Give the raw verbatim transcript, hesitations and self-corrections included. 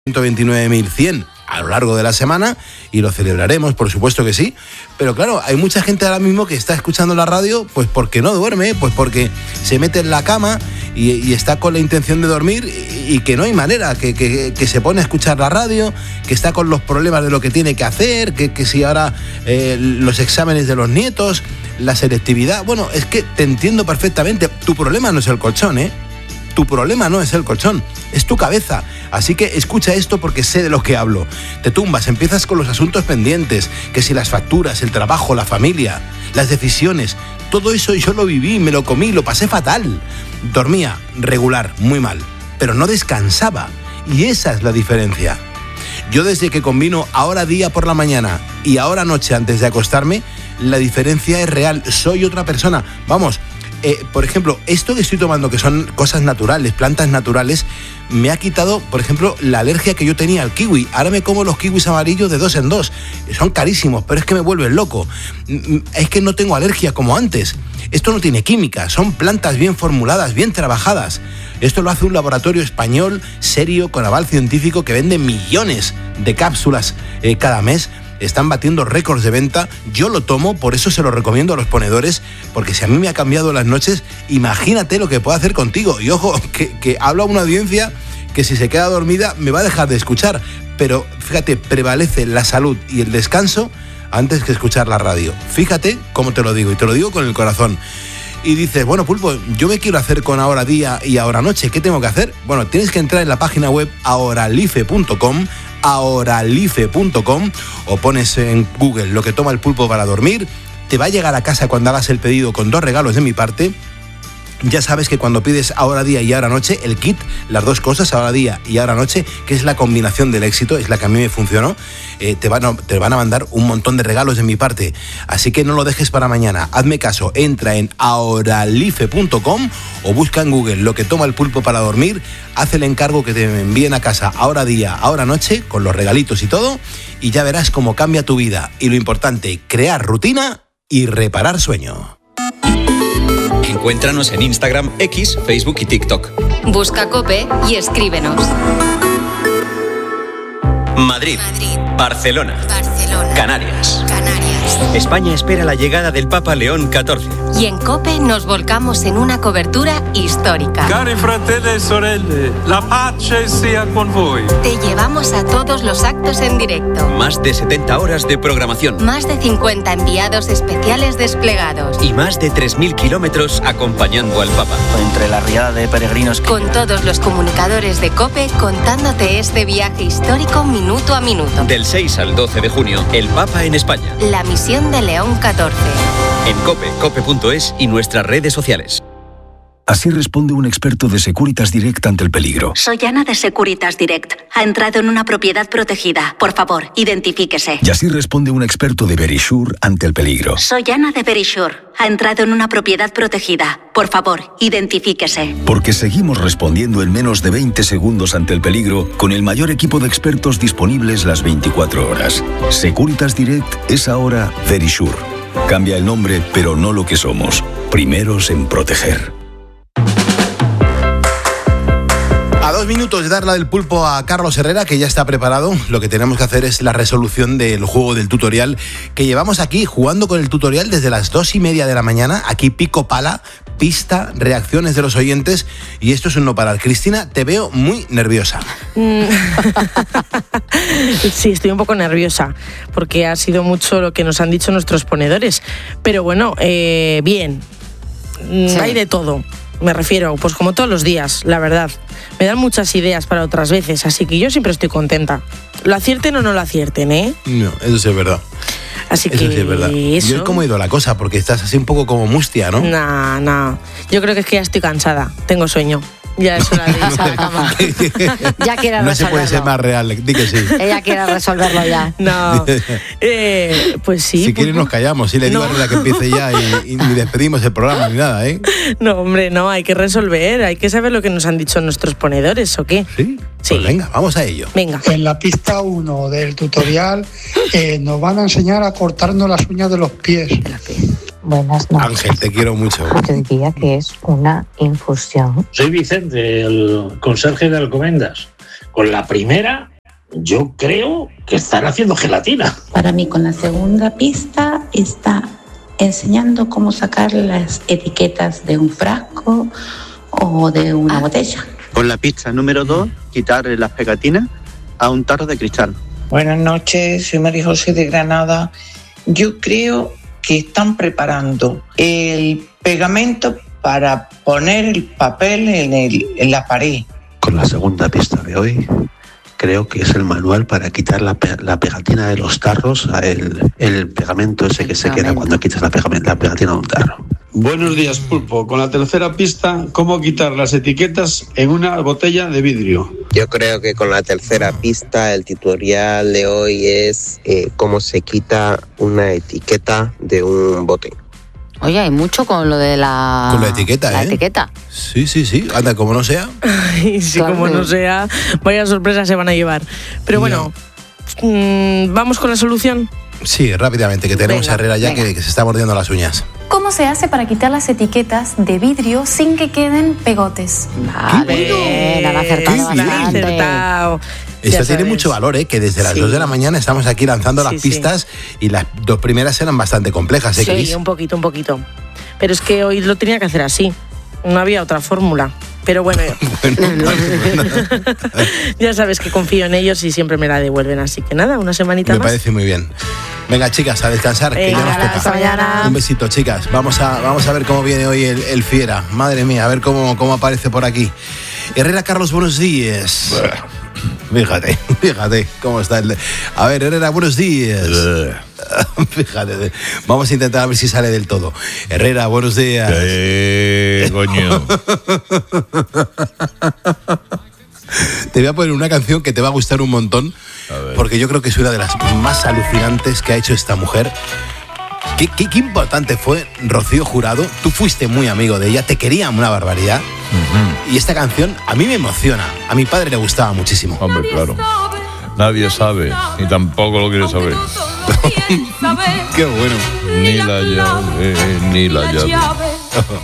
ciento veintinueve mil cien a lo largo de la semana y lo celebraremos, por supuesto que sí. Pero claro, hay mucha gente ahora mismo que está escuchando la radio pues porque no duerme, pues porque se mete en la cama y, y está con la intención de dormir y, y que no hay manera, que, que, que se pone a escuchar la radio, que está con los problemas de lo que tiene que hacer, que, que si ahora eh, los exámenes de los nietos, la selectividad. Bueno, es que te entiendo perfectamente. Tu problema no es el colchón, ¿eh? Tu problema no es el colchón, es tu cabeza. Así que escucha esto porque sé de lo que hablo. Te tumbas, empiezas con los asuntos pendientes, que si las facturas, el trabajo, la familia, las decisiones, todo eso yo lo viví, me lo comí, lo pasé fatal. Dormía regular, muy mal, pero no descansaba. Y esa es la diferencia. Yo desde que combino ahora día por la mañana y ahora noche antes de acostarme, la diferencia es real, soy otra persona. Vamos, Eh, por ejemplo, esto que estoy tomando, que son cosas naturales, plantas naturales, me ha quitado, por ejemplo, la alergia que yo tenía al kiwi. Ahora me como los kiwis amarillos de dos en dos. Son carísimos, pero es que me vuelven loco. Es que no tengo alergia como antes. Esto no tiene química, son plantas bien formuladas, bien trabajadas. Esto lo hace un laboratorio español, serio, con aval científico, que vende millones de cápsulas eh, cada mes. Están batiendo récords de venta. Yo lo tomo, por eso se lo recomiendo a los ponedores, porque si a mí me ha cambiado las noches, imagínate lo que puede hacer contigo. Y ojo, que, que hablo a una audiencia que si se queda dormida me va a dejar de escuchar. Pero fíjate, prevalece la salud y el descanso antes que escuchar la radio. Fíjate cómo te lo digo, y te lo digo con el corazón. Y dices, bueno, Pulpo, yo me quiero hacer con ahora día y ahora noche. ¿Qué tengo que hacer? Bueno, tienes que entrar en la página web ahoralife punto com, ahoralife punto com, o pones en Google lo que toma el pulpo para dormir. Te va a llegar a casa cuando hagas el pedido con dos regalos de mi parte. Ya sabes que cuando pides ahora día y ahora noche, el kit, las dos cosas, ahora día y ahora noche, que es la combinación del éxito, es la que a mí me funcionó, eh, te, van a, te van a mandar un montón de regalos de mi parte. Así que no lo dejes para mañana. Hazme caso, entra en ahoralife punto com o busca en Google lo que toma el pulpo para dormir, haz el encargo que te envíen a casa ahora día, ahora noche, con los regalitos y todo, y ya verás cómo cambia tu vida. Y lo importante, crear rutina y reparar sueño. Encuéntranos en Instagram, X, Facebook y TikTok. Busca COPE y escríbenos. Madrid, Madrid. Barcelona, Barcelona. Canarias. Canarias. España espera la llegada del Papa León catorce. Y en COPE nos volcamos en una cobertura histórica. Cari fratelli e sorelle, la pace sia con voi. Te llevamos a todos los actos en directo. Más de setenta horas de programación. Más de cincuenta enviados especiales desplegados. Y más de tres mil kilómetros acompañando al Papa. Entre la riada de peregrinos que... Con todos los comunicadores de COPE contándote este viaje histórico minuto a minuto. Del seis al doce de junio, el Papa en España. La misión de León catorce. En COPE, cope punto es y nuestras redes sociales. Así responde un experto de Securitas Direct ante el peligro. Soy Ana de Securitas Direct. Ha entrado en una propiedad protegida. Por favor, identifíquese. Y así responde un experto de Verisure ante el peligro. Soy Ana de Verisure. Ha entrado en una propiedad protegida. Por favor, identifíquese. Porque seguimos respondiendo en menos de veinte segundos ante el peligro con el mayor equipo de expertos disponibles las veinticuatro horas. Securitas Direct es ahora Verisure. Cambia el nombre, pero no lo que somos. Primeros en proteger. A dos minutos de darla del pulpo a Carlos Herrera, que ya está preparado. Lo que tenemos que hacer es la resolución del juego del tutorial, que llevamos aquí jugando con el tutorial desde las dos y media de la mañana. Aquí pico pala, pista, reacciones de los oyentes, y esto es un no parar. Cristina, te veo muy nerviosa. Sí, estoy un poco nerviosa, porque ha sido mucho lo que nos han dicho nuestros ponedores. Pero bueno, eh, bien, sí. Hay de todo. Me refiero, pues como todos los días, la verdad. Me dan muchas ideas para otras veces, así que yo siempre estoy contenta. Lo acierten o no lo acierten, ¿eh? No, eso sí es verdad. Así eso que sí es verdad. eso... Yo cómo ha ido la cosa, porque estás así un poco como mustia, ¿no? No, no. Yo creo que es que ya estoy cansada. Tengo sueño. Ya es hora de irse a la cama. Ya quiere resolverlo. No se puede ser más real, di que sí. Ella quiere resolverlo ya. No. Eh, pues sí. Si pues, quieres nos callamos. Si le digo no. a la que empiece ya y, y ni despedimos el programa ni nada, ¿eh? No, hombre, no. Hay que resolver. Hay que saber lo que nos han dicho nuestros ponedores, ¿o qué? Sí. Sí. Pues venga, vamos a ello. Venga. En la pista uno del tutorial eh, nos van a enseñar a cortarnos las uñas de los pies. Buenas noches. Ángel, te quiero mucho. Yo diría que es una infusión. Soy Vicente, el conserje de Alcobendas. Con la primera Yo creo que están haciendo gelatina. Para mí, con la segunda pista está enseñando cómo sacar las etiquetas de un frasco o de una botella. Con la pista número dos, quitar las pegatinas a un tarro de cristal. Buenas noches, soy María José de Granada. Yo creo que están preparando el pegamento para poner el papel en, el, en la pared. Con la segunda pista de hoy, creo que es el manual para quitar la, pe- la pegatina de los tarros, el, el pegamento ese que se queda cuando quitas la, pegamento, la pegatina de un tarro. Buenos días, Pulpo. Con la tercera pista, ¿cómo quitar las etiquetas en una botella de vidrio? Yo creo que con la tercera pista el tutorial de hoy es eh, cómo se quita una etiqueta de un bote. Oye, hay mucho con lo de la... Con la etiqueta, la ¿eh? etiqueta. Sí, sí, sí. Anda, como no sea. Ay, sí, Claro. como no sea, vaya sorpresa se van a llevar. Pero bueno, mm, ¿vamos con la solución? Sí, rápidamente, que tenemos Venga, a Herrera ya venga. que, que se está mordiendo las uñas. ¿Cómo se hace para quitar las etiquetas de vidrio sin que queden pegotes? Vale, han acertado Qué bien. bastante. Acertado. Esto Ya tiene sabes. mucho valor, ¿eh? Que desde las Sí. dos de la mañana estamos aquí lanzando Sí, las sí. pistas y las dos primeras eran bastante complejas, ¿eh, Sí, Cris? un poquito, un poquito. Pero es que hoy lo tenía que hacer así. No había otra fórmula. Pero bueno, ya sabes que confío en ellos y siempre me la devuelven. Así que nada, una semanita Me más. parece muy bien. Venga, chicas, a descansar, que ya Venga, nos toca. hasta mañana. Un besito, chicas. Vamos a, vamos a ver cómo viene hoy el, el Fiera. Madre mía, a ver cómo, cómo aparece por aquí. Herrera Carlos, buenos días. Fíjate, fíjate cómo está el... A ver, Herrera, buenos días. Fíjate, vamos a intentar a ver si sale del todo. Herrera, buenos días. Eh, coño. Te voy a poner una canción que te va a gustar un montón, porque yo creo que es una de las más alucinantes que ha hecho esta mujer. Qué, qué, qué importante fue Rocío Jurado. Tú fuiste muy amigo de ella, te quería una barbaridad. Uh-huh. Y esta canción a mí me emociona. A mi padre le gustaba muchísimo. Hombre, claro. Nadie sabe, ni tampoco lo quiere saber. Qué bueno. Ni la llave, ni la llave.